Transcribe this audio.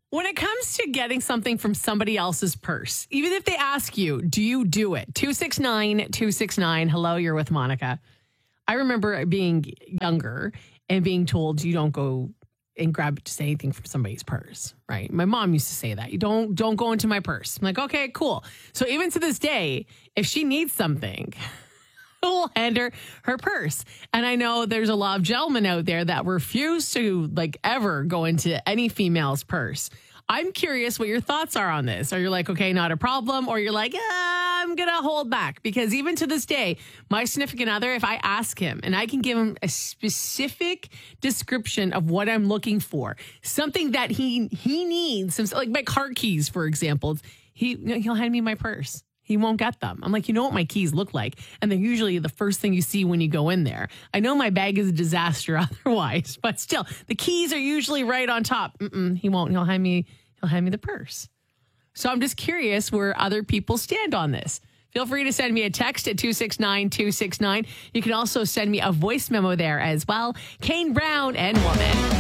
When it comes to getting something from somebody else's purse, even if they ask you, do you do it? 269-269. Hello, you're with Monica. I remember being younger and being told you don't go and grab just anything from somebody's purse, right? My mom used to say that. You don't go into my purse. I'm like, okay, cool. So even to this day, if she needs something, will hand her purse. And I know there's a lot of gentlemen out there that refuse to ever go into any female's purse. I'm curious what your thoughts are on this. Are you like, okay, not a problem? Or you're like, I'm going to hold back? Because even to this day, my significant other, if I ask him and I can give him a specific description of what I'm looking for, something that he needs, like my car keys, for example, he'll hand me my purse. He won't get them. I'm like, you know what my keys look like? And they're usually the first thing you see when you go in there. I know my bag is a disaster otherwise, but still, the keys are usually right on top. He won't. He'll hand me the purse. So I'm just curious where other people stand on this. Feel free to send me a text at 269-269. You can also send me a voice memo there as well. Kane Brown and Woman.